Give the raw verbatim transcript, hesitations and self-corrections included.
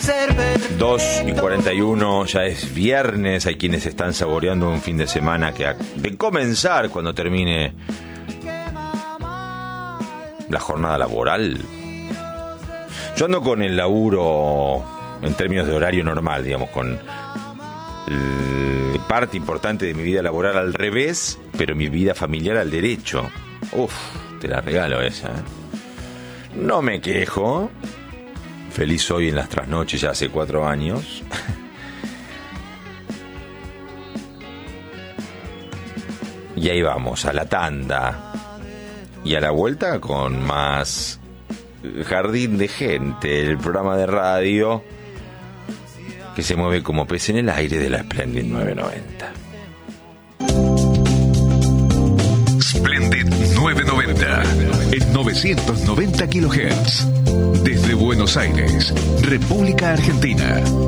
dos y cuarenta y uno, ya es viernes. Hay quienes están saboreando un fin de semana que ha de comenzar cuando termine la jornada laboral. Yo ando con el laburo en términos de horario normal, digamos, con parte importante de mi vida laboral al revés, pero mi vida familiar al derecho. Uf, te la regalo esa, ¿eh? No me quejo. Feliz soy en las trasnoches ya hace cuatro años. Y ahí vamos, a la tanda. Y a la vuelta con más Jardín de Gente, el programa de radio que se mueve como pez en el aire de la Splendid nueve noventa. Splendid nueve noventa en novecientos noventa kilohertz. Desde Buenos Aires, República Argentina.